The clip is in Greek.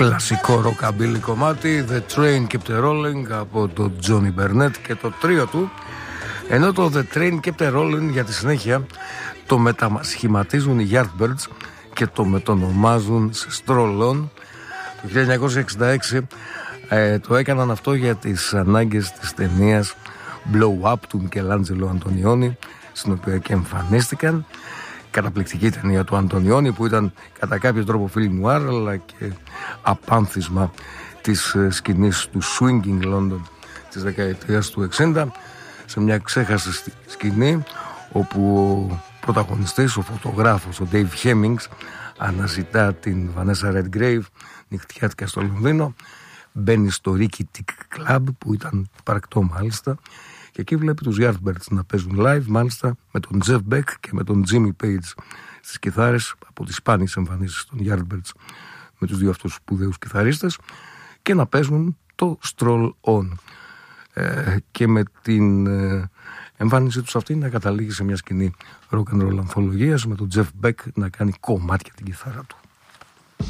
Κλασικό ροκαμπίλι κομμάτι, The Train Kept Rolling από τον Johnny Burnett και το τρίο του. Ενώ το The Train Kept Rolling για τη συνέχεια το μετασχηματίζουν οι Yardbirds και το μετονομάζουν σε Stroll On. Το 1966 το έκαναν αυτό για τις ανάγκες της ταινίας Blow Up του Μικελάντζελο Αντωνιόνι, στην οποία και εμφανίστηκαν. Καταπληκτική ταινία του Αντωνιόνι, που ήταν κατά κάποιο τρόπο φιλμ νουάρ, αλλά και απάνθισμα της σκηνής του Swinging London της δεκαετίας του 60, σε μια ξέχαστη σκηνή όπου ο πρωταγωνιστής, ο φωτογράφος, ο Dave Hemmings, αναζητά την Vanessa Redgrave νυχτιάτικα στο Λονδίνο, μπαίνει στο Ricky Tick Club, που ήταν παρακτό μάλιστα, και εκεί βλέπει τους Yardbirds να παίζουν live, μάλιστα με τον Jeff Beck και με τον Jimmy Page στις κιθάρες, από τις σπάνιες εμφανίσεις των Yardbirds με τους δύο αυτούς σπουδαίους κιθαρίστες, και να παίζουν το Stroll On. Και με την εμφάνιση τους αυτή να καταλήγει σε μια σκηνή rock and roll ανθολογίας, με τον Jeff Beck να κάνει κομμάτια την κιθάρα του.